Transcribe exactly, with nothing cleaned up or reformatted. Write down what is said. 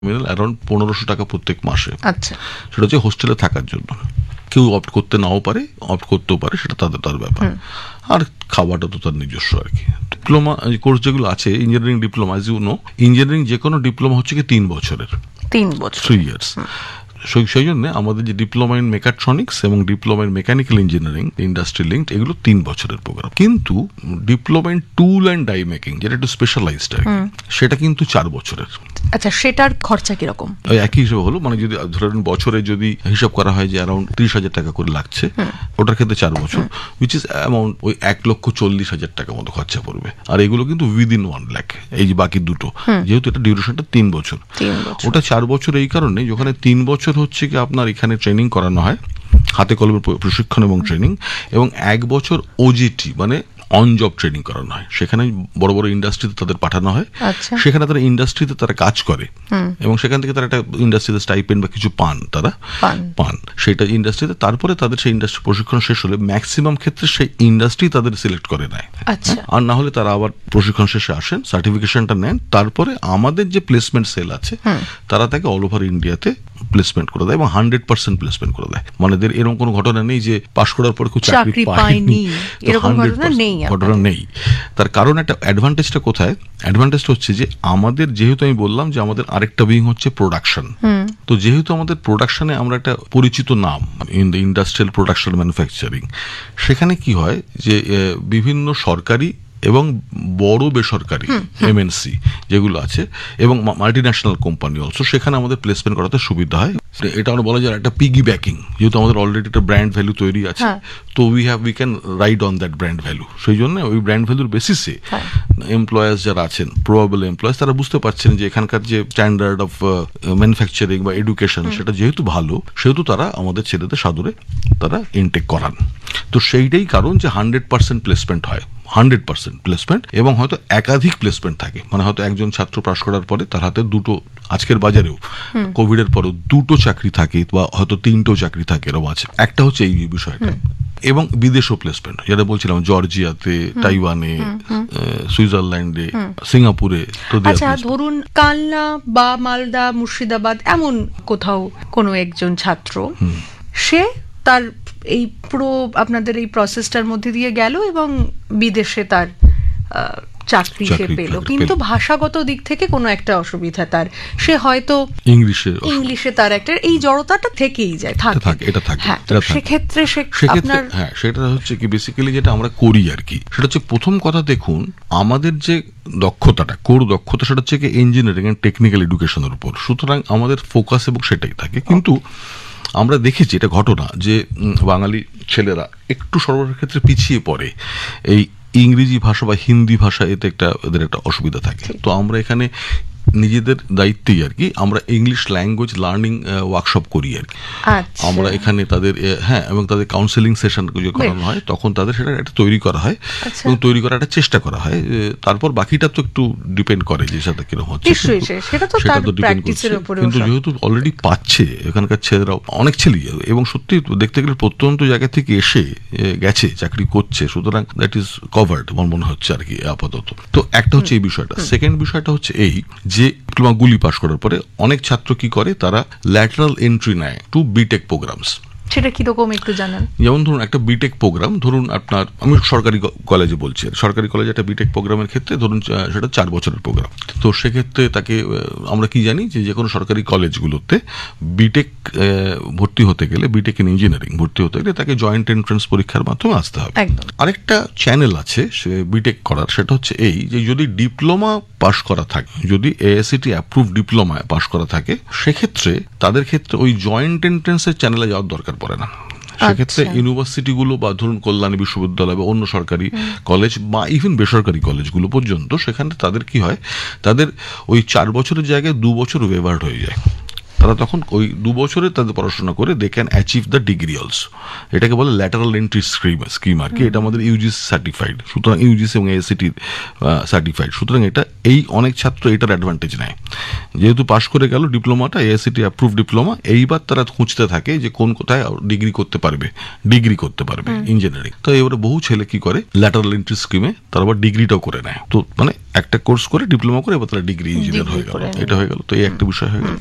Around পনেরোশো টাকা প্রত্যেক মাসে। আচ্ছা, সেটা হচ্ছে হোস্টেলে থাকার জন্য। কেউ অপ্ট করতে নাও পারে, অপ্ট করতেও পারে, সেটা তাদের তার ব্যাপার। আর খাওয়াটা তো তার নিজস্ব আর কি। ডিপ্লোমা কোর্স যেগুলো আছে, engineering diploma, you know engineering যে কোনো ডিপ্লোমা হচ্ছে কি তিন বছরের, তিন বছর থ্রি ইয়ার্স। সেই জন্য আমাদের যে ডিপ্লোমা ইন মেকাট্রনিক্স এবং diploma in mechanical engineering, industry linked, এগুলো তিন বছরের প্রোগ্রাম। কিন্তু diploma in tool and dye making, যেটা একটু স্পেশালাইজড আর কি, সেটা কিন্তু চার বছরের। আচ্ছা, সেটার খরচা কিরকম? ওই একই হিসেবে হলো, মানে যদি ধরেন বছরে যদি হিসাব করা হয় যে অ্যারাউন্ড ত্রিশ হাজার টাকা করে লাগছে, ওটার ক্ষেত্রে চার বছর, উইচ ইজ অ্যামাউন্ট ওই এক লক্ষ চল্লিশ হাজার টাকা মতো খরচা পড়বে। আর এগুলো কিন্তু উইদিন ওয়ান লাখ, এই যে বাকি দুটো, যেহেতু এটা ডিউরেশনটা তিন বছর, ওটা চার বছর এই কারণে যেখানে তিন বছর হচ্ছে কি আপনার এখানে ট্রেনিং করানো হয়, হাতে কলমের প্রশিক্ষণ এবং ট্রেনিং, এবং এক বছর ওজিটি মানে অন জব ট্রেনিং করানো হয়। সেখানে বড় বড় ইন্ডাস্ট্রিতে তাদের পাঠানো হয়, সেখানে তারা ইন্ডাস্ট্রিতে তারা কাজ করে এবং সেখান থেকে তারা একটা ইন্ডাস্ট্রিতে স্টাইপেন্ড বা কিছু পান, তারা পান সেটা ইন্ডাস্ট্রিতে। তারপরে তাদের সেই ইন্ডাস্ট্রি প্রশিক্ষণ শেষ হলে ম্যাক্সিমাম ক্ষেত্রে সেই ইন্ডাস্ট্রি তাদের সিলেক্ট করে নেয়, আর না হলে তারা আবার প্রশিক্ষণ শেষে আসেন, সার্টিফিকেশনটা নেন, তারপরে আমাদের যে প্লেসমেন্ট সেল আছে তারা তাকে অল ওভার ইন্ডিয়াতে প্লেসমেন্ট করে দেয় এবং হান্ড্রেড পার্সেন্ট প্লেসমেন্ট করে দেয়। মানে এরকম কোনো ঘটনা নেই যে পাশ করার পর কেউ চাকরি পায়নি, ঘটনা নেই। তার কারণ একটা অ্যাডভান্টেজটা কোথায়? অ্যাডভান্টেজটা হচ্ছে যে আমাদের, যেহেতু আমি বললাম যে আমাদের আরেকটা উইং হচ্ছে প্রোডাকশন, তো যেহেতু আমাদের প্রোডাকশনে আমরা একটা পরিচিত নাম in the industrial production manufacturing, সেখানে কি হয় যে বিভিন্ন সরকারি এবং বড় বেসরকারি এমএনসি যেগুলো আছে এবং মাল্টিন্যাশনাল কোম্পানি অলসো, সেখানে আমাদের প্লেসমেন্ট করাতে সুবিধা হয়। এটা আমরা বলা যায় একটা পিগি ব্যাকিং, যেহেতু আমাদের অলরেডি একটা ব্র্যান্ড ভ্যালু তৈরি আছে, তো we have we can ride on that brand value. সেই জন্য ওই ব্র্যান্ড ভ্যালুর বেসিসে এমপ্লয়ার্স যারা আছেন, প্রবাবল এমপ্লয়ার্স, তারা বুঝতে পারছেন যে এখানকার যে স্ট্যান্ডার্ড অফ ম্যানুফ্যাকচারিং বা এডুকেশন সেটা যেহেতু ভালো, সেহেতু তারা আমাদের ছেলেদের সাদরে তারা ইনটেক করান। তো সেইটাই কারণ যে হান্ড্রেড পার্সেন্ট প্লেসমেন্ট হয়, হান্ড্রেড পার্সেন্ট প্লেসমেন্ট, এবং হয়তো একাধিক প্লেসমেন্ট থাকে। মানে হয়তো একজন ছাত্র পাশ করার পরে তার হাতে দুটো, আজকের বাজারেও কোভিডের পরেও দুটো চাকরি থাকে বা হয়তো তিনটো চাকরি থাকে, এরকম আছে। একটা হচ্ছে এই বিষয়টা, এবং বিদেশও প্লেসমেন্ট, যেটা বলছিলাম জর্জিয়াতে, তাইওয়ানে, সুইজারল্যান্ডে, সিঙ্গাপুরে। তো আচ্ছা, ধরুন কালনা বা মালদা, মুর্শিদাবাদ, এমন কোথাও কোনো একজন ছাত্র, সে তার এই পুরো আপনাদের এই প্রসেসটার মধ্যে দিয়ে গেল এবং বিদেশে তার চাকরি সে পেল, কিন্তু ভাষাগত দিক থেকে কোনো একটা অসুবিধা তার, সে হয়তো ইংলিশে ইংলিশে তার একটা এই জড়তাটা থেকেই যায়, থাকে, এটা থাকে। সেক্ষেত্রে আপনার হ্যাঁ, সেটা হচ্ছে কি বেসিক্যালি যেটা আমরা করি আর কি, সেটা হচ্ছে প্রথম কথা দেখুন আমাদের যে দক্ষতাটা, কোর দক্ষতা, সেটা হচ্ছে কি ইঞ্জিনিয়ারিং এন্ড টেকনিক্যাল এডুকেশনের উপর। সুতরাং আমাদের ফোকাস এবং সেটাই থাকে। কিন্তু আমরা দেখেছি এটা ঘটনা যে বাঙালি ছেলেরা একটু সর্বশেষ ক্ষেত্রে পিছিয়ে পড়ে এই ইংরেজি ভাষা বা হিন্দি ভাষা, এতে একটা এদের একটা অসুবিধা থাকে। তো আমরা এখানে নিজেদের দায়িত্বেই আর কি আমরা ইংলিশ ল্যাঙ্গুয়েজ লার্নিং ওয়ার্কশপ করি আর কি। আমরা এখানে তাদের, হ্যাঁ, এবং তাদের কাউন্সেলিং সেশন করানো হয়, তখন তাদের সেটা একটা তৈরি করা হয় এবং তৈরি করার একটা চেষ্টা করা হয়। তারপর বাকিটা তো একটু ডিপেন্ড করে যে সেটা কিরকম হচ্ছে, সেটা তো ডিপেন্ড করছে। কিন্তু যেহেতু অলরেডি পাচ্ছে এখানকার ছেলেরা, অনেক ছেলেই, এবং সত্যি দেখতে গেলে প্রত্যন্ত জায়গা থেকে এসে গেছে, চাকরি করছে, সুতরাং দ্যাট ইজ কভার্ড আমার মনে হচ্ছে আর কি আপাতত। তো একটা হচ্ছে এই বিষয়টা। সেকেন্ড বিষয়টা হচ্ছে এই যে ডিপ্লোমাগুলি পাশ করার পরে অনেক ছাত্র কি করে, তারা ল্যাটারাল এন্ট্রি নেয় টু বিটেক প্রোগ্রামস। সেটা কিরকম একটু জানান। যেমন ধরুন একটা বিটেক প্রোগ্রাম, ধরুন আপনার, আমি সরকারি কলেজে বলছি, সরকারি কলেজে একটা বিটেক প্রোগ্রামের ক্ষেত্রে ধরুন সেটা চার বছরের প্রোগ্রাম। তো সেক্ষেত্রে তাকে আমরা কি জানি যে যে কোনো সরকারি কলেজগুলোতে বিটেক ভর্তি হতে গেলে, বিটেক ইন ইঞ্জিনিয়ারিং ভর্তি হতে গেলে তাকে জয়েন্ট এন্ট্রান্স পরীক্ষার মাধ্যমে আসতে হবে। আরেকটা চ্যানেল আছে সে বিটেক করার, সেটা হচ্ছে এই যে যদি ডিপ্লোমা পাশ করা থাকে, যদি এআইসিটি অ্যাপ্রুভ ডিপ্লোমা পাশ করা থাকে, সেক্ষেত্রে তাদের ক্ষেত্রে ওই জয়েন্ট এন্ট্রান্সের চ্যানেলে যাওয়ার দরকার পড়ে না। সেক্ষেত্রে ইউনিভার্সিটিগুলো বা ধরুন কল্যাণী বিশ্ববিদ্যালয় বা অন্য সরকারি কলেজ বা ইভেন বেসরকারি কলেজগুলো পর্যন্ত, সেখানে তাদের কি হয়, তাদের ওই চার বছরের জায়গায় দু বছর ওয়েভার্ড হয়ে যায়। তারা তারা তখন ওই দু বছরে তাদের পড়াশোনা করে they can achieve the degree also. এটাকে বলে ল্যাটারাল এন্ট্রি স্কিম স্কিম আর কি। এটা আমাদের ইউজিসি সার্টিফাইড, সুতরাং ইউজিসি এবং এসিটির সার্টিফাইড। সুতরাং এটা এই অনেক ছাত্র এটার অ্যাডভান্টেজ নেয়, যেহেতু পাশ করে গেল ডিপ্লোমাটা, এআইসিটি অ্যাপ্রুভ ডিপ্লোমা, এইবার তারা খুঁজতে থাকে যে কোন কোথায় ডিগ্রি করতে পারবে, ডিগ্রি করতে পারবে ইঞ্জিনিয়ারিং। তো এবারে বহু ছেলে কি করে ল্যাটারাল এন্ট্রি স্কিমে তারা আবার ডিগ্রিটাও করে নেয়। তো মানে একটা কোর্স করে ডিপ্লোমা করে এবার তারা ডিগ্রি ইঞ্জিনিয়ার হয়ে গেল, এটা হয়ে গেল। তো এই একটা বিষয় হয়ে গেল।